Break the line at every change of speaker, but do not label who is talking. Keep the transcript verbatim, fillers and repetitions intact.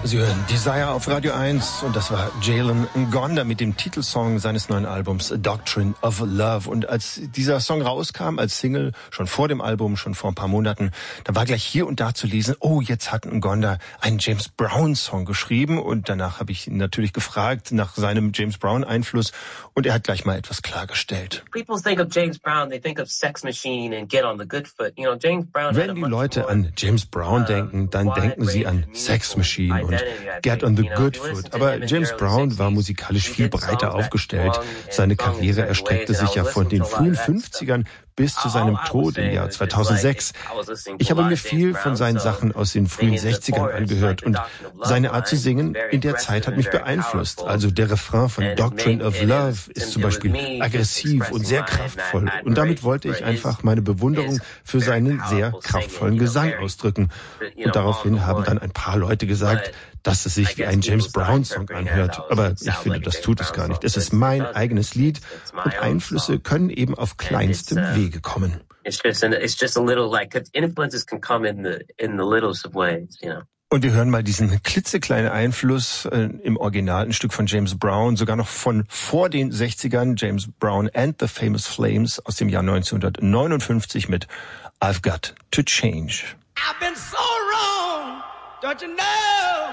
Sie hören Desire auf Radio eins und das war Jalen Ngonda mit dem Titelsong seines neuen Albums A Doctrine of Love. Und als dieser Song rauskam als Single, schon vor dem Album, schon vor ein paar Monaten, da war gleich hier und da zu lesen, oh, jetzt hat Ngonda einen James Brown Song geschrieben. Und danach habe ich ihn natürlich gefragt nach seinem James Brown Einfluss und er hat gleich mal etwas klargestellt. Wenn die Leute an James Brown denken, dann denken sie an Sex Machine und Get on the Good Foot. Aber James Brown war musikalisch viel breiter aufgestellt. Seine Karriere erstreckte sich ja von den frühen fünfzigern bis zu seinem Tod im Jahr zweitausendsechs. Ich habe mir viel von seinen Sachen aus den frühen sechzigern angehört und seine Art zu singen in der Zeit hat mich beeinflusst. Also der Refrain von Doctrine of Love ist zum Beispiel aggressiv und sehr kraftvoll und damit wollte ich einfach meine Bewunderung für seinen sehr kraftvollen Gesang ausdrücken. Und daraufhin haben dann ein paar Leute gesagt, dass es sich wie ein James Brown Song anhört. Aber ich finde, das tut es gar nicht. Es ist mein eigenes Lied und Einflüsse können eben auf kleinstem Wege kommen. Und wir hören mal diesen klitzekleinen Einfluss äh, im Original, ein Stück von James Brown, sogar noch von vor den sechzigern, James Brown and the Famous Flames aus dem Jahr neunzehnhundertneunundfünfzig mit I've Got to Change.
I've been so wrong, don't you know?